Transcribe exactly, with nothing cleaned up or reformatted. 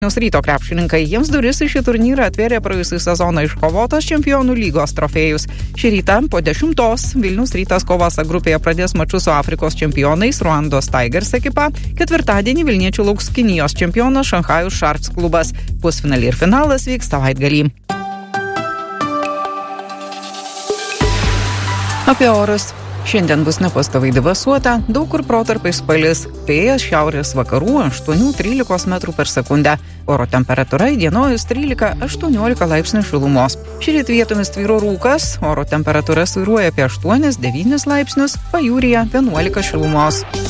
Vilniaus Ryto krepšininkai, jiems duris į šį turnyrą atvėrė praėjusį sezoną iškovotas Čempionų lygos trofėjus. Šį rytą po dešimtos Vilniaus Rytas kovas A grupėje pradės mačus su Afrikos čempionais Ruandos Tigers ekipa. Ketvirtadienį Vilniečių lauks Kinijos čempionas Šanchajus Sharks klubas. Pusfinalį ir finalas vyks savaitgalį. Apie orus. Šiandien bus nepastoviai debesuota, daug kur protarpiais palis, vėjas šiaurės vakarų aštuoni trylika metrų per sekundę. Oro temperatūra įdienojus trylika aštuoniolika laipsnių šilumos. Šįryt vietomis tvyro rūkas, oro temperatūra svyruoja apie aštuoni devyni laipsnius, pajūryje vienuolika šilumos.